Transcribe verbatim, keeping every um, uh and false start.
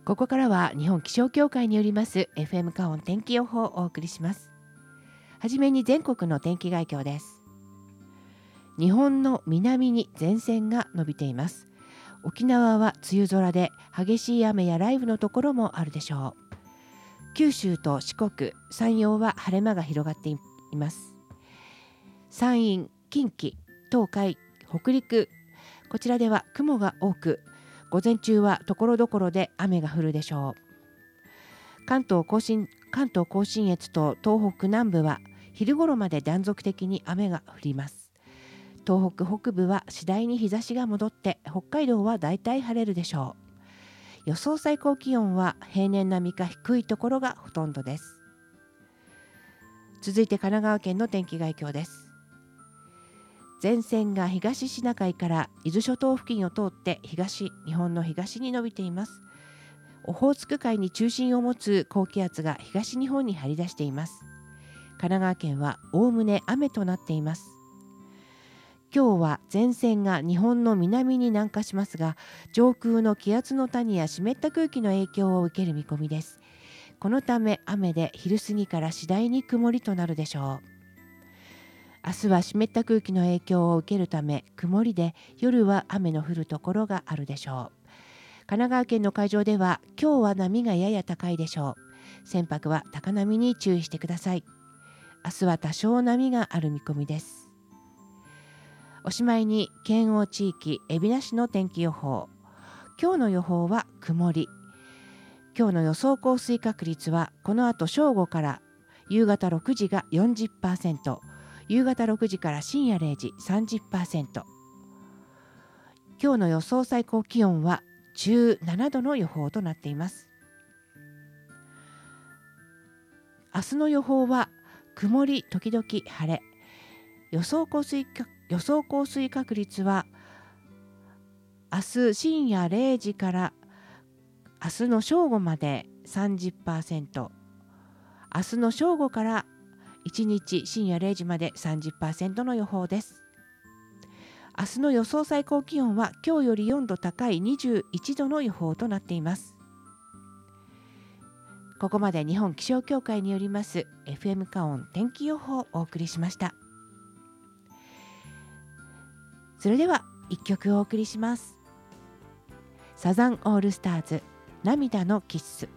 ここからは日本気象協会によります エフエム カオン天気予報をお送りします。はじめに全国の天気概況です。日本の南に前線が伸びています。沖縄は梅雨空で激しい雨や雷雨のところもあるでしょう。九州と四国、山陽は晴れ間が広がっています。山陰、近畿、東海、北陸、こちらでは雲が多く、午前中はところどころで雨が降るでしょう。関東甲信、関東甲信越と東北南部は昼頃まで断続的に雨が降ります。東北北部は次第に日差しが戻って、北海道はだいたい晴れるでしょう。予想最高気温は平年並みか低いところがほとんどです。続いて神奈川県の天気概況です。前線が東シナ海から伊豆諸島付近を通って東日本の東に伸びています。オホーツク海に中心を持つ高気圧が東日本に張り出しています。神奈川県はおおむね雨となっています。今日は前線が日本の南に南下しますが、上空の気圧の谷や湿った空気の影響を受ける見込みです。このため雨で昼過ぎから次第に曇りとなるでしょう。明日は湿った空気の影響を受けるため曇りで、夜は雨の降るところがあるでしょう。神奈川県の海上では今日は波がやや高いでしょう。船舶は高波に注意してください。明日は多少波がある見込みです。おしまいに県央地域海老名市の天気予報。今日の予報は曇り。今日の予想降水確率はこの後正午から夕方ろくじが よんじゅっパーセント、夕方ろくじから深夜れいじ さんじゅっパーセント。今日の予想最高気温はじゅうななどの予報となっています。明日の予報は曇り時々晴れ。予想降水予想降水確率は明日深夜れいじから明日の正午まで さんじゅっパーセント、明日の正午からいちにち深夜れいじまで さんじゅっパーセント の予報です。明日の予想最高気温は今日よりよんど高いにじゅういちどの予報となっています。ここまで日本気象協会によります エフエム カオン天気予報をお送りしました。それではいっきょくお送りします。サザンオールスターズ、涙のキッス。